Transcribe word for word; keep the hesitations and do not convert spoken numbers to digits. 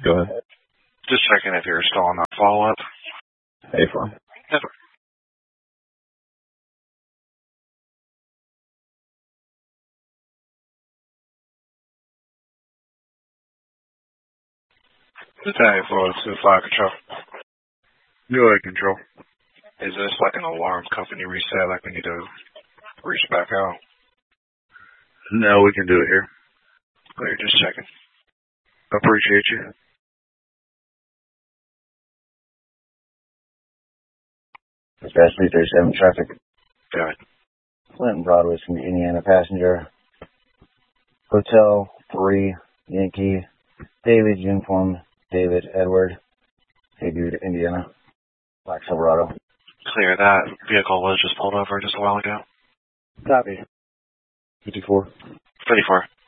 Go ahead. Just checking if you're still on that follow-up. Hey, fine. Never. This is for two fire control. Go ahead, control. Is this like an alarm company reset, like we need to reach back out? No, we can do it here. Clear, just checking. Appreciate you. Dispatch three thirty-seven traffic. Go ahead. Clinton Broadway from the Indiana passenger. Hotel three Yankee. David uniform. David Edward. Hey dude, Indiana. Black Silverado. Clear, that vehicle was just pulled over just a while ago. Copy. fifty-four. fifty-four.